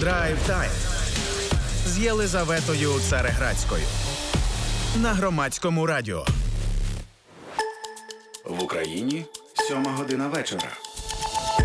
Драйв Тайм з Єлизаветою Цареградською на Громадському радіо. В Україні 7 година вечора.